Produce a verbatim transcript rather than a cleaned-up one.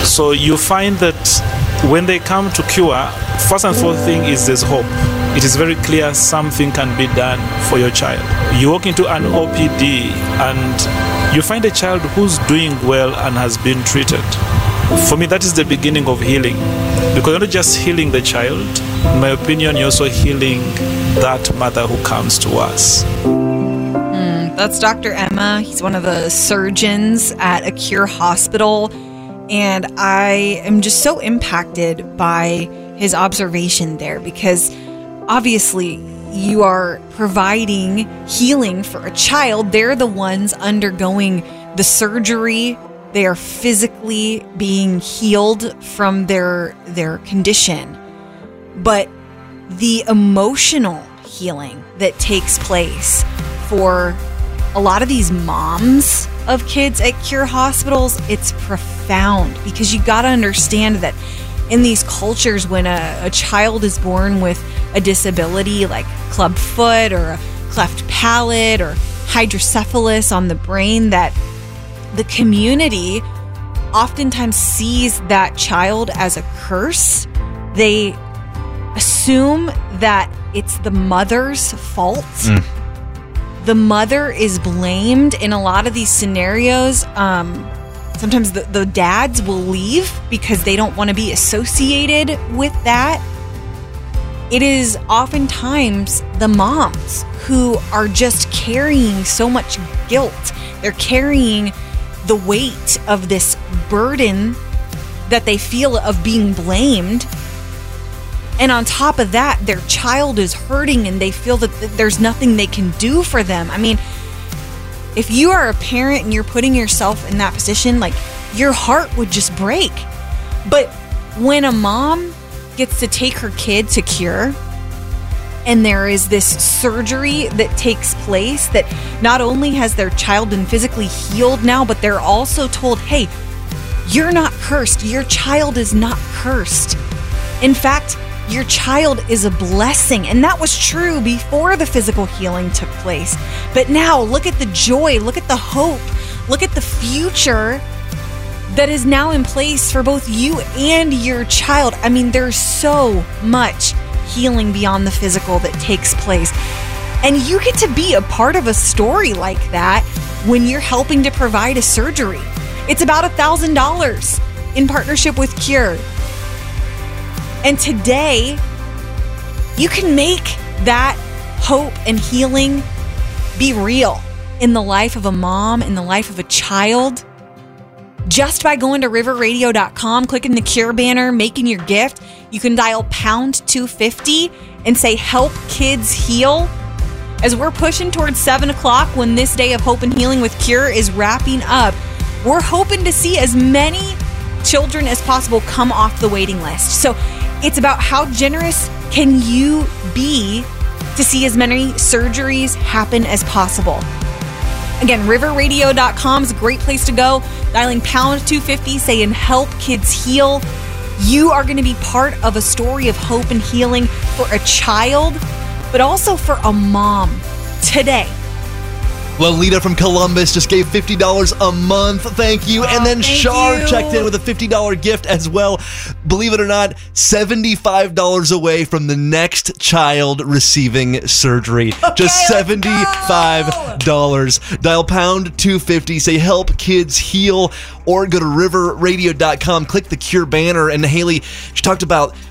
So you find that when they come to Cure, first and foremost thing is there's hope. It is very clear something can be done for your child. You walk into an O P D and you find a child who's doing well and has been treated. For me, that is the beginning of healing. Because you're not just healing the child, in my opinion, you're also healing that mother who comes to us. Mm, that's Doctor Emma. He's one of the surgeons at a Cure hospital. And I am just so impacted by his observation there because obviously you are providing healing for a child. They're the ones undergoing the surgery. They are physically being healed from their their condition. But the emotional healing that takes place for a lot of these moms of kids at Cure hospitals, it's profound because you got to understand that in these cultures, when a, a child is born with a disability like club foot or a cleft palate or hydrocephalus on the brain, that the community oftentimes sees that child as a curse. They assume that it's the mother's fault. Mm. The mother is blamed in a lot of these scenarios. Um, sometimes the, the dads will leave because they don't want to be associated with that. It is oftentimes the moms who are just carrying so much guilt. They're carrying the weight of this burden that they feel of being blamed. And on top of that, their child is hurting and they feel that there's nothing they can do for them. I mean, if you are a parent and you're putting yourself in that position, like, your heart would just break. But when a mom gets to take her kid to Cure and there is this surgery that takes place that not only has their child been physically healed now, but they're also told, hey, you're not cursed. Your child is not cursed. In fact, your child is a blessing. And that was true before the physical healing took place. But now look at the joy, look at the hope, look at the future that is now in place for both you and your child. I mean, there's so much healing beyond the physical that takes place. And you get to be a part of a story like that when you're helping to provide a surgery. It's about one thousand dollars in partnership with Cure. And today, you can make that hope and healing be real in the life of a mom, in the life of a child, just by going to river radio dot com, clicking the Cure banner, making your gift. You can dial pound two fifty and say, help kids heal. As we're pushing towards seven o'clock when this day of hope and healing with Cure is wrapping up, we're hoping to see as many children as possible come off the waiting list. So it's about how generous can you be to see as many surgeries happen as possible. Again, river radio dot com is a great place to go. Dialing pound two fifty, saying help kids heal. You are going to be part of a story of hope and healing for a child, but also for a mom today. Lolita from Columbus just gave fifty dollars a month. Thank you. Oh, and then Shar you. checked in with a fifty dollars gift as well. Believe it or not, seventy-five dollars away from the next child receiving surgery. Okay, just seventy-five dollars. Dial pound two fifty, say help kids heal, or go to river radio dot com, click the Cure banner. And Haley, she talked about